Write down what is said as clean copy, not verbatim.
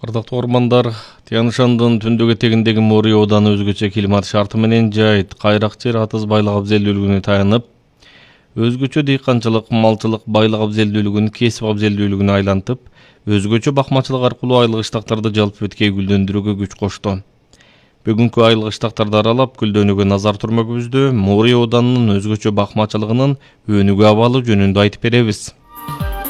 Ардактуу ормандар, Тянь-Шандын түндүк этегиндеги Мори ооданы өзгөчө климат шарты менен жайыт, кайрак жер атыз байлык абзелдүүлүгүнө таянып, өзгөчө дыйканчылык, малчылык байлык абзелдүүлүгүн кесип абзелдүүлүгүнө айлантып, өзгөчө бакмачылык аркылуу айлык ыштактарды жалпы беткей гүлдөндүрүүгө күч кошту. Бүгүнкү айлык ыштактарды аралап, гүлдөнүүгө назар турмөгүбүздө Мори оодарынын өзгөчө бакмачылыгынын өнүгүү абалы жөнүндө айтып беребиз.